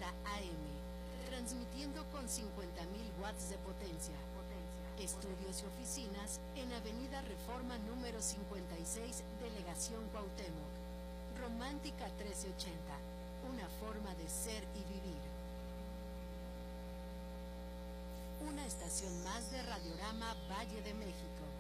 AM, transmitiendo con 50.000 watts de potencia. Estudios y oficinas en Avenida Reforma número 56, Delegación Cuauhtémoc. Romántica 1380, una forma de ser y vivir. Una estación más de Radiorama Valle de México.